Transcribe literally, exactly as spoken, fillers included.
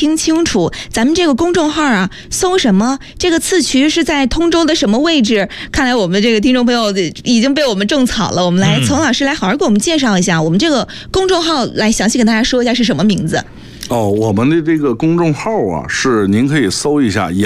听清楚，咱们这个公众号啊，搜什么？这个次渠是在通州的什么位置？看来我们这个听众朋友已经被我们种草了。我们来， 嗯、 丛老师来好好给我们介绍一下我们这个公众号，来详细跟大家说一下是什么名字。 哦，我们的这个公众号啊，是您可以搜一下